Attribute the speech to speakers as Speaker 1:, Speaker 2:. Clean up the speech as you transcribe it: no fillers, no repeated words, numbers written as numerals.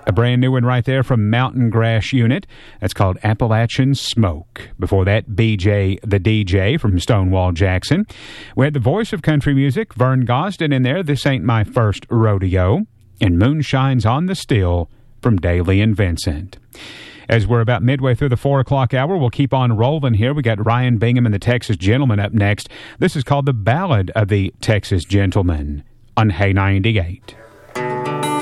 Speaker 1: A brand new one right there from Mountain Grass Unit. That's called Appalachian Smoke. Before that, BJ the DJ from Stonewall Jackson. We had the voice of country music, Vern Gosdin, in there. This Ain't My First Rodeo. And Moonshine's on the Still from Daly and Vincent. As we're about midway through the 4 o'clock hour, we'll keep on rolling here. We got Ryan Bingham and the Texas Gentleman up next. This is called The Ballad of the Texas Gentleman on Hay 98.